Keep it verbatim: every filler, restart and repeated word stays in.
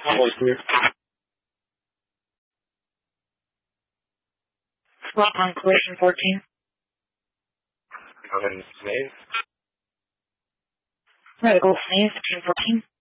Always clear. Lock on collision fourteen. Go ahead and sneeze. Medical sneeze, ten fourteen.